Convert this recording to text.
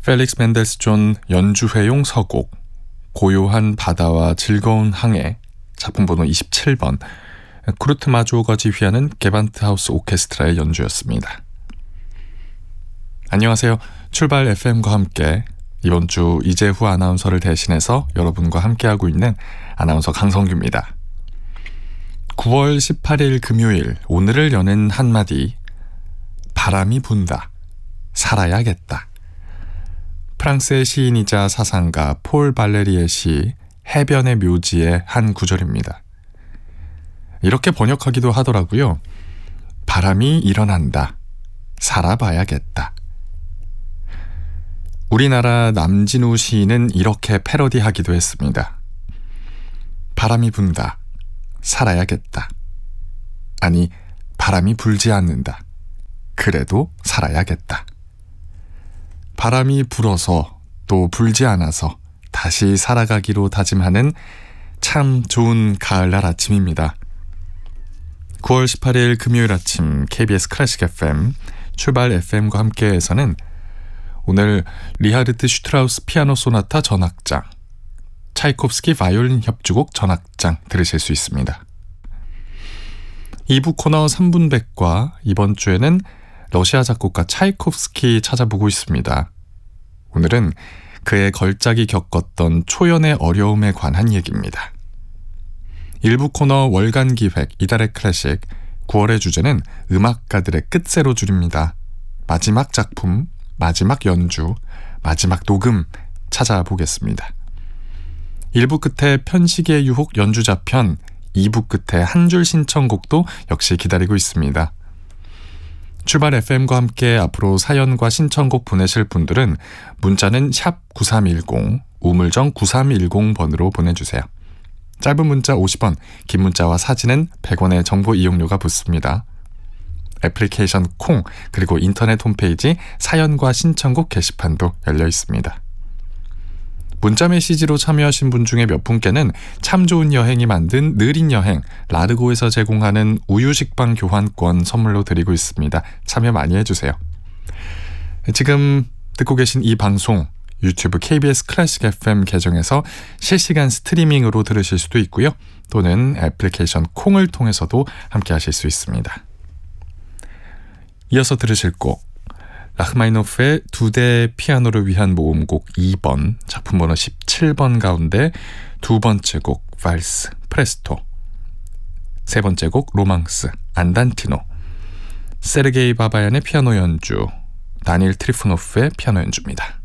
펠릭스 멘델스존 연주회용 서곡 고요한 바다와 즐거운 항해 작품 번호 27번 쿠르트 마조어가 지휘하는 게반트하우스 오케스트라의 연주였습니다. 안녕하세요. 출발 FM과 함께 이번 주 이재후 아나운서를 대신해서 여러분과 함께하고 있는 아나운서 강성규입니다. 9월 18일 금요일 오늘을 여는 한마디 바람이 분다. 살아야겠다. 프랑스의 시인이자 사상가 폴 발레리의 시 해변의 묘지의 한 구절입니다. 이렇게 번역하기도 하더라고요. 바람이 일어난다. 살아봐야겠다. 우리나라 남진우 시인은 이렇게 패러디하기도 했습니다. 바람이 분다. 살아야겠다. 아니, 바람이 불지 않는다. 그래도 살아야겠다. 바람이 불어서 또 불지 않아서 다시 살아가기로 다짐하는 참 좋은 가을날 아침입니다. 9월 18일 금요일 아침 KBS 클래식 FM 출발 FM과 함께해서는 오늘 리하르트 슈트라우스 피아노 소나타 전악장, 차이콥스키 바이올린 협주곡 전악장 들으실 수 있습니다. 2부 코너 3분백과 이번 주에는 러시아 작곡가 차이콥스키 찾아보고 있습니다. 오늘은 그의 걸작이 겪었던 초연의 어려움에 관한 얘기입니다. 1부 코너 월간 기획 이달의 클래식 9월의 주제는 음악가들의 끝세로 줄입니다. 마지막 작품, 마지막 연주, 마지막 녹음 찾아보겠습니다. 1부 끝에 편식의 유혹 연주자편, 2부 끝에 한 줄 신청곡도 역시 기다리고 있습니다. 출발 FM과 함께 앞으로 사연과 신청곡 보내실 분들은 문자는 샵 9310, 우물정 9310번으로 보내주세요. 짧은 문자 50원, 긴 문자와 사진은 100원의 정보 이용료가 붙습니다. 애플리케이션 콩, 그리고 인터넷 홈페이지 사연과 신청곡 게시판도 열려 있습니다. 문자 메시지로 참여하신 분 중에 몇 분께는 참 좋은 여행이 만든 느린 여행 라르고에서 제공하는 우유식빵 교환권 선물로 드리고 있습니다. 참여 많이 해주세요. 지금 듣고 계신 이 방송 유튜브 KBS 클래식 FM 계정에서 실시간 스트리밍으로 들으실 수도 있고요. 또는 애플리케이션 콩을 통해서도 함께 하실 수 있습니다. 이어서 들으실 곡 라흐마니노프의 2대 피아노를 위한 모음곡 2번 작품 번호 17번 가운데 두 번째 곡 발스 프레스토, 세 번째 곡 로망스 안단티노, 세르게이 바바얀의 피아노 연주, 다니엘 트리포노프의 피아노 연주입니다.